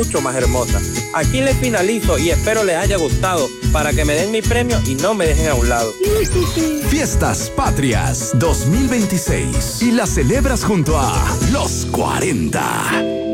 mucho más hermosa. Aquí les finalizo y espero les haya gustado para que me den mi premio y no me dejen a un lado. Fiestas Patrias 2026 y las celebras junto a Los 40.